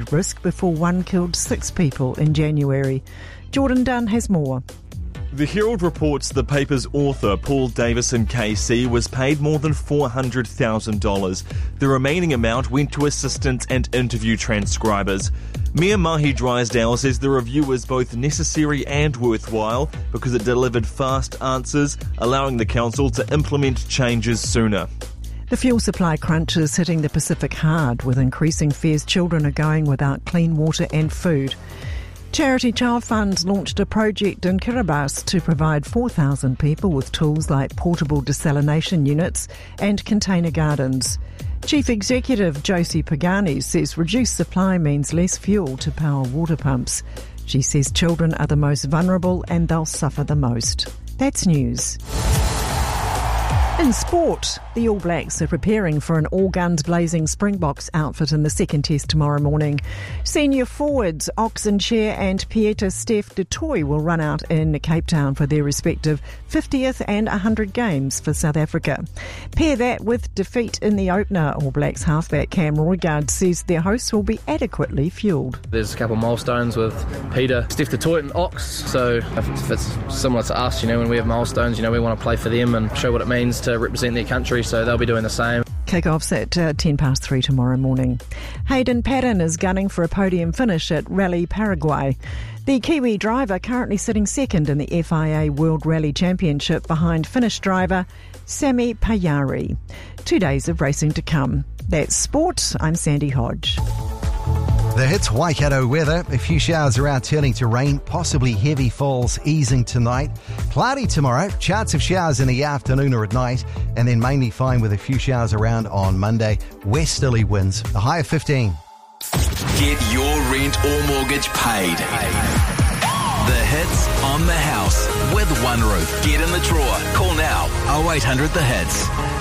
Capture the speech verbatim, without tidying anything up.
health risk before one killed six people in January. Jordan Dunn has more. The Herald reports the paper's author, Paul Davison K C, was paid more than four hundred thousand dollars. The remaining amount went to assistants and interview transcribers. Mayor Mahi Drysdale says the review was both necessary and worthwhile because it delivered fast answers, allowing the council to implement changes sooner. The fuel supply crunch is hitting the Pacific hard. With increasing fears, children are going without clean water and food. Charity Child Funds launched a project in Kiribati to provide four thousand people with tools like portable desalination units and container gardens. Chief Executive Josie Pagani says reduced supply means less fuel to power water pumps. She says children are the most vulnerable and they'll suffer the most. That's news. In sport, the All Blacks are preparing for an all-guns-blazing Springboks outfit in the second test tomorrow morning. Senior forwards Oxenchair and Pieter-Steph du Toit will run out in Cape Town for their respective fiftieth and one hundred games for South Africa. Pair that with defeat in the opener. All Blacks halfback Cam Roigard says their hosts will be adequately fuelled. There's a couple of milestones with Peter, Steph du Toit and Ox, so if it's similar to us, you know, when we have milestones, you know, we want to play for them and show what it means to represent their country, so they'll be doing the same. Kick-offs at uh, ten past three tomorrow morning. Hayden Paddon is gunning for a podium finish at Rally Paraguay. The Kiwi driver currently sitting second in the F I A World Rally Championship behind Finnish driver Sami Pajari. Two days of racing to come. That's sport. I'm Sandy Hodge. The Hits Waikato weather. A few showers around turning to rain, possibly heavy falls easing tonight. Cloudy tomorrow, chance of showers in the afternoon or at night, and then mainly fine with a few showers around on Monday. Westerly winds, a high of fifteen. Get your rent or mortgage paid. The Hits on the house with One Roof. Get in the drawer. Call now oh eight hundred the hits.